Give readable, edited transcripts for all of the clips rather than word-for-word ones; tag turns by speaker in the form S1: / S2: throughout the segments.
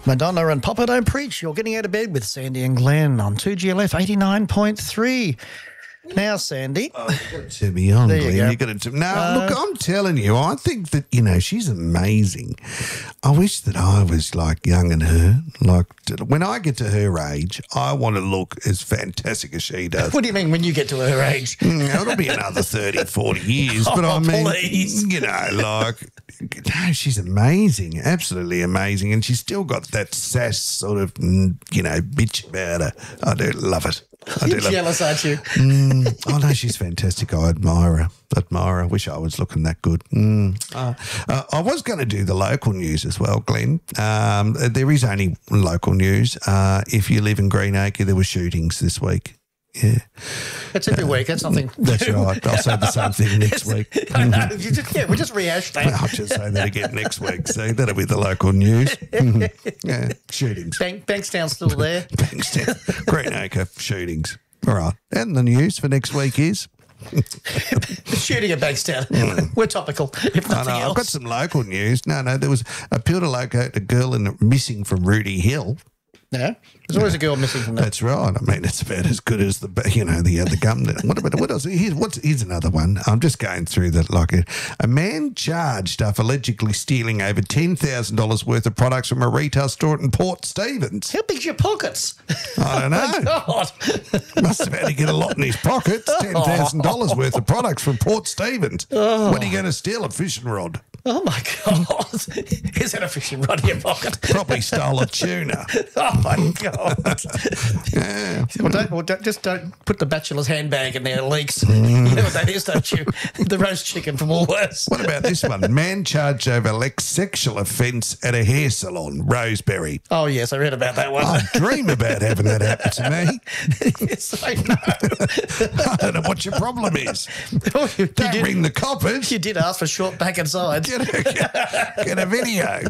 S1: Madonna and Papa Don't Preach. You're getting out of bed with Sandy and Glenn on 2GLF 89.3. Now, Sandy.
S2: Oh, you've got to turn me on,
S1: There
S2: Glenn.
S1: you go.
S2: You've got to look, I'm telling you, I think that, she's amazing. I wish that I was like young and her. Like, when I get to her age, I want to look as fantastic as she does.
S1: What do you mean when you get to her age?
S2: It'll be another 30, 40 years. But I mean,
S1: please.
S2: she's amazing, absolutely amazing. And she's still got that sass sort of, bitch about her. I do love it.
S1: You're jealous, aren't you?
S2: Oh, no, she's fantastic. I admire her. Wish I was looking that good. I was going to do the local news as well, Glenn. There is only local news. If you live in Greenacre, there were shootings this week. Yeah.
S1: It's every week. That's nothing.
S2: That's right. I'll say the same thing next week.
S1: I know. We just rehashed that.
S2: I'll just say that again next week. See, that'll be the local news. Yeah, shootings.
S1: Bankstown's still there.
S2: Bankstown. Greenacre shootings. All right. And the news for next week is?
S1: Shooting at Bankstown. We're topical, if nothing else.
S2: I've got some local news. No, there was a appeal to locate a girl missing from Rudy Hill.
S1: Yeah, there's always a girl missing from that.
S2: That's right. I mean, it's about as good as the government. What else? Here's another one. I'm just going through that. Like a man charged after allegedly stealing over $10,000 worth of products from a retail store in Port Stephens.
S1: How big's your pockets?
S2: I don't know.
S1: God.
S2: Must have had to get a lot in his pockets. $10,000 worth of products from Port Stephens. What are you going to steal? A fishing rod?
S1: Oh, my God. Is that a fishing rod in your pocket?
S2: Probably stole a tuna.
S1: Oh, my God.
S2: Yeah.
S1: Well, don't put the bachelor's handbag in there. It leaks. You know what that is, don't you? The roast chicken from Woolworths.
S2: What about this one? Man charged over sexual offence at a hair salon, Roseberry.
S1: Oh, yes, I read about that one.
S2: I dream about having that happen to me.
S1: Yes, I know.
S2: I don't know what your problem is.
S1: You
S2: Don't ring the coppers.
S1: You did ask for short back and sides.
S2: Get a video.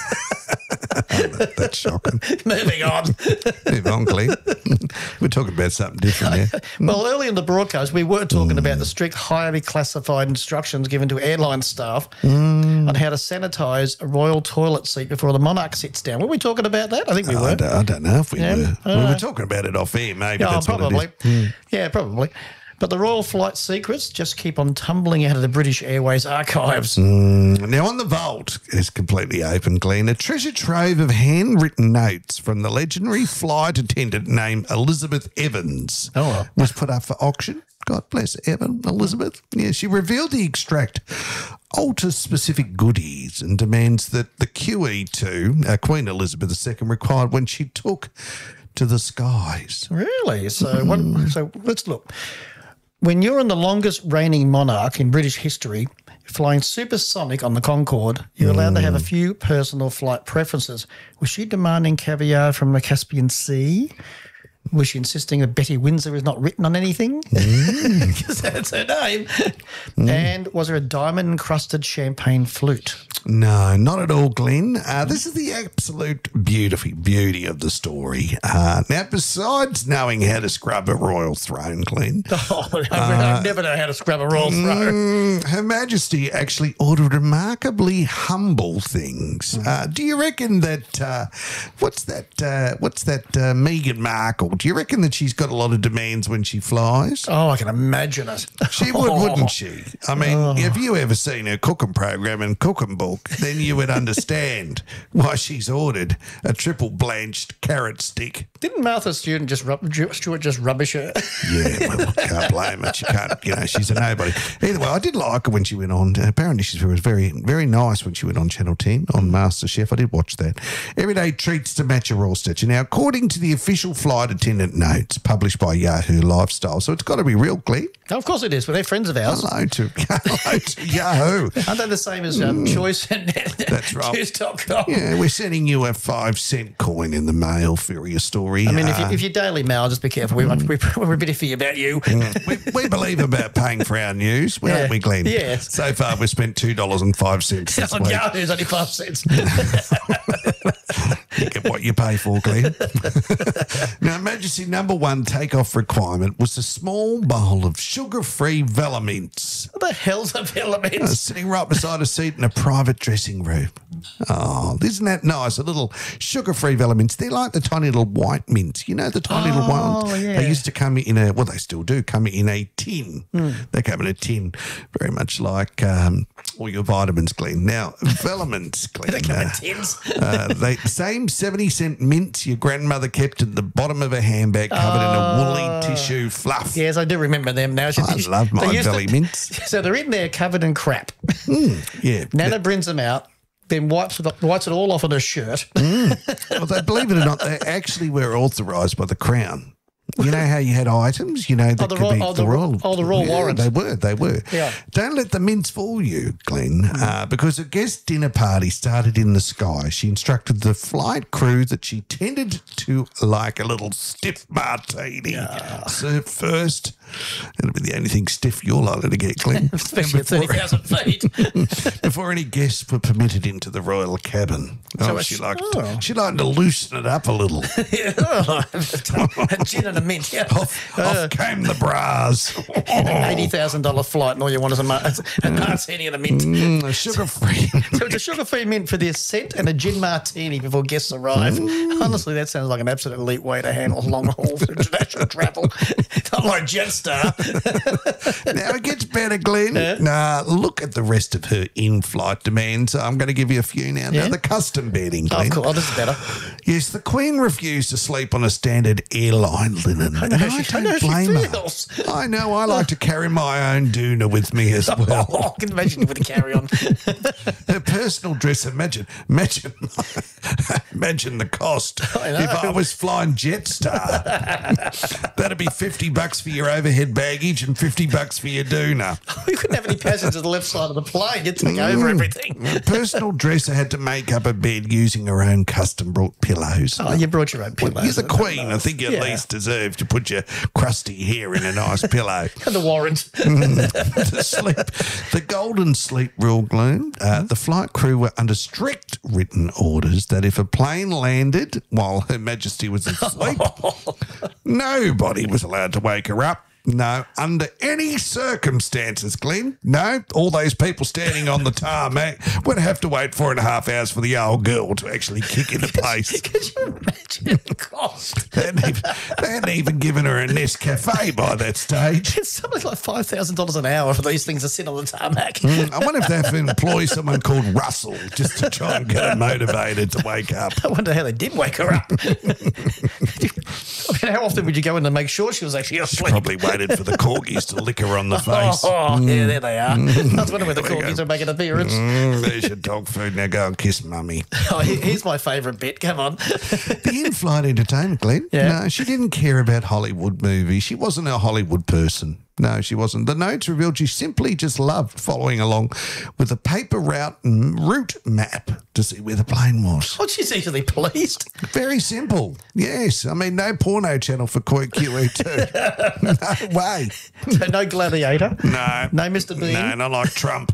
S2: That's shocking.
S1: Moving on.
S2: Move on, Glenn. We're talking about something different here.
S1: Well, early in the broadcast, we were talking about the strict, highly classified instructions given to airline staff on how to sanitise a royal toilet seat before the monarch sits down. Were we talking about that? I think we were.
S2: I don't know if we were. We were talking about it off air, maybe. That's
S1: probably.
S2: what it is.
S1: Yeah, probably. But the royal flight secrets just keep on tumbling out of the British Airways archives.
S2: Now, on the vault is completely open, Glenn. A treasure trove of handwritten notes from the legendary flight attendant named Elizabeth Evans was put up for auction. God bless Elizabeth. Yeah, she revealed the extract alters specific goodies and demands that the QE2, Queen Elizabeth II, required when she took to the skies.
S1: Really? So let's look. When you're in the longest reigning monarch in British history, flying supersonic on the Concorde, you're allowed to have a few personal flight preferences. Was she demanding caviar from the Caspian Sea? Was she insisting that Betty Windsor is not written on anything? Because that's her name. And was there a diamond-encrusted champagne flute?
S2: No, not at all, Glenn. This is the absolute beauty of the story. Now, besides knowing how to scrub a royal throne, Glenn.
S1: I never know how to scrub a royal throne.
S2: Her Majesty actually ordered remarkably humble things. Do you reckon that, what's that Meghan Markle? Do you reckon that she's got a lot of demands when she flies?
S1: Oh, I can imagine it.
S2: She would, wouldn't she? I mean, have you ever seen her cooking program and cooking book? Then you would understand why she's ordered a triple blanched carrot stick.
S1: Didn't Martha Stewart just rubbish her?
S2: Yeah, well, I can't blame her. She can't, she's a nobody. Either way, I did like her when she went on. Apparently she was very, very nice when she went on Channel 10 on MasterChef. I did watch that. Everyday treats to match a royal stature. Now, according to the official flight attendant notes published by Yahoo Lifestyle, so it's got to be real, Glenn.
S1: Oh, of course it is. Well, they're friends of ours.
S2: Hello to Yahoo.
S1: Aren't they the same as Choice and
S2: That's right.
S1: Choice.com?
S2: Yeah, we're sending you a 5-cent coin in the mail for your story.
S1: I mean, if you're Daily Mail, just be careful. We're a bit iffy about you.
S2: We believe about paying for our news, don't we, Glenn?
S1: Yes.
S2: So far, we've spent $2.05 this
S1: on
S2: week.
S1: Yahoo's only 5 cents.
S2: You get what you pay for, Glenn. Now, Majesty number one takeoff requirement was a small bowl of sugar-free Velamints.
S1: What the hell's a Velamints?
S2: Sitting right beside a seat in a private dressing room. Oh, isn't that nice? A little sugar-free Vela mints. They're like the tiny little white mints. You know, the tiny little ones?
S1: Yeah.
S2: They used to come in a, well, they still do, come in a tin. They come in a tin, very much like all your vitamins, Glenn. Now, Vela mints, Glenn.
S1: They come in tins.
S2: The same 70-cent mints your grandmother kept at the bottom of a handbag covered in a woolly tissue fluff.
S1: Yes, I do remember them now.
S2: I love my belly mints.
S1: So they're in there covered in crap.
S2: Yeah.
S1: Nana brings them out, then wipes it all off on her shirt.
S2: Well, believe it or not, they actually were authorised by the Crown. You know how you had items, you know, that
S1: the
S2: could be
S1: royal-
S2: the royal.
S1: the royal warrants.
S2: They were.
S1: Yeah.
S2: Don't let the mints fool you, Glenn, because a guest dinner party started in the sky. She instructed the flight crew that she tended to like a little stiff martini served first. That'll be the only thing stiff you're likely to get, Glenn.
S1: Especially at 30,000 feet.
S2: Before any guests were permitted into the royal cabin. She liked to loosen it up a little.
S1: A gin and a mint. Yeah.
S2: Off came the bras.
S1: An $80,000 flight, and all you want is a martini and a mint.
S2: A sugar-free.
S1: So it's a sugar-free mint for the ascent and a gin martini before guests arrive. Honestly, that sounds like an absolute elite way to handle long-haul international travel. Not like Jetstar.
S2: Now it gets better, Glenn. Nah, look at the rest of her in-flight demands. I'm going to give you a few now. Now, the custom bedding, Glenn.
S1: Oh, cool. Oh, this is better.
S2: Yes, the Queen refused to sleep on a standard airline linen. I don't blame her. I know. I like to carry my own doona with me as well.
S1: I can imagine you with a carry-on.
S2: Her personal dress. Imagine the cost. If I was flying Jetstar, that'd be $50 for your overhead baggage and $50 for your doona.
S1: We couldn't have any passengers on the left side of the plane. You'd take over everything.
S2: The personal dresser had to make up a bed using her own custom-brought pillows.
S1: Oh, you brought your own pillows.
S2: Well, you're the Queen. I think you at least deserve to put your crusty hair in a nice pillow.
S1: And the warrant.
S2: To sleep. The golden sleep rule, Glenn. The flight crew were under strict written orders that if a plane landed while Her Majesty was asleep, nobody was allowed to wake her up. No, under any circumstances, Glenn. No, all those people standing on the tarmac would have to wait 4.5 hours for the old girl to actually kick into place.
S1: Could you imagine the cost?
S2: They hadn't even given her a Nescafe by that stage.
S1: It's something like $5,000 an hour for these things to sit on the tarmac.
S2: I wonder if they have to employ someone called Russell just to try and get her motivated to wake up.
S1: I wonder how they did wake her up. I mean, how often would you go in to make sure she was actually asleep?
S2: Probably waited for the corgis to lick her on the face.
S1: Yeah, there they are. I was wondering where the corgis are making an appearance.
S2: There's your dog food. Now go and kiss mummy.
S1: Oh, here's my favourite bit. Come on.
S2: The in-flight entertainment, Glenn.
S1: Yeah.
S2: No, she didn't care about Hollywood movies. She wasn't a Hollywood person. No, she wasn't. The notes revealed she simply just loved following along with a paper route map to see where the plane was.
S1: Oh, she's easily pleased.
S2: Very simple. Yes. I mean, no porno channel for QE2. No way.
S1: So no Gladiator.
S2: No.
S1: No Mr. Bean.
S2: No, not like Trump.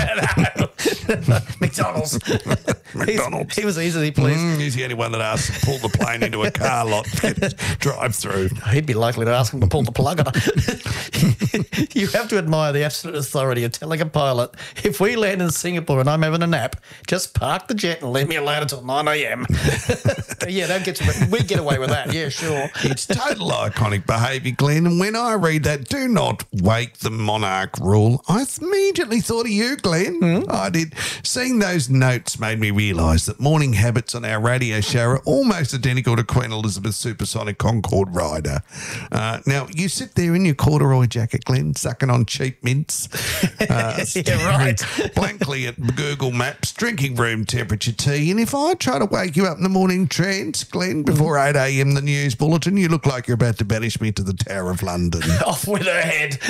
S1: McDonald's.
S2: McDonald's.
S1: He was easily pleased.
S2: He's the only one that asked to pull the plane into a car lot drive through.
S1: He'd be likely to ask him to pull the plug on it. You have to admire the absolute authority of telling a pilot, if we land in Singapore and I'm having a nap, just park the jet and leave me alone until 9 a.m. Yeah, we get away with that. Yeah, sure.
S2: It's total iconic behaviour, Glenn. And when I read that do not wake the monarch rule, I immediately thought of you, Glenn. I did. Seeing those notes made me realise that morning habits on our radio show are almost identical to Queen Elizabeth's supersonic Concorde rider. Now, you sit there in your corduroy jacket, Glenn, sucking on cheap mints,
S1: right.
S2: blankly at Google Maps, drinking room temperature tea. And if I try to wake you up in the morning trance, Glenn, before 8 a.m, the news bulletin, you look like you're about to banish me to the Tower of London.
S1: Off with her head.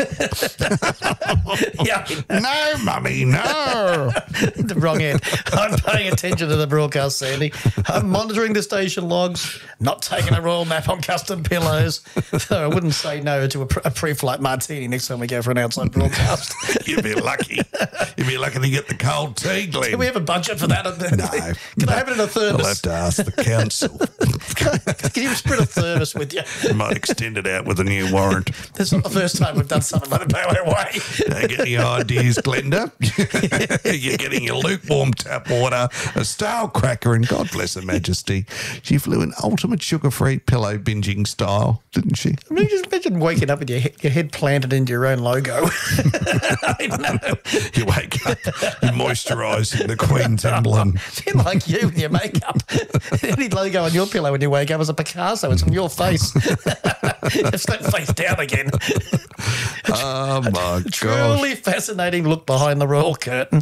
S1: Yeah.
S2: No, mummy, no.
S1: The wrong end. I'm paying attention to the broadcast, Sandy. I'm monitoring the station logs, not taking a royal map on custom pillows. So I wouldn't say no to a pre-flight martini next time we go for an outside broadcast.
S2: You'd be lucky. You'd be lucky to get the cold tea, Glenn.
S1: Do we have a budget for that?
S2: No.
S1: Can I have it in a thermos?
S2: I'll have to ask the council.
S1: Can you spread a thermos with you?
S2: I might extend it out with a new warrant.
S1: This is not the first time we've done something like that by the way.
S2: Don't get any ideas, Glenda. You're getting your lukewarm tap water, a stale cracker, and God bless Her Majesty, she flew an ultimate sugar-free pillow binging style, didn't she?
S1: I mean, just imagine waking up with your head planted into your own logo. I know.
S2: You wake up, you moisturising the Queen's emblem.
S1: Feel like you with your makeup. Any logo on your pillow when you wake up is a Picasso. It's on your face. It's that face down again.
S2: Oh, my God.
S1: Truly fascinating look behind the royal curtain.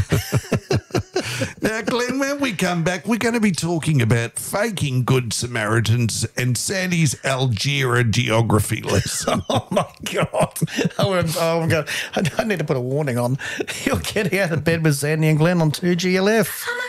S2: Now, Glenn, when we come back, we're going to be talking about faking Good Samaritans and Sandy's Algeria geography lesson.
S1: Oh, my God. Oh, my God. I need to put a warning on. You're getting out of bed with Sandy and Glenn on 2GLF.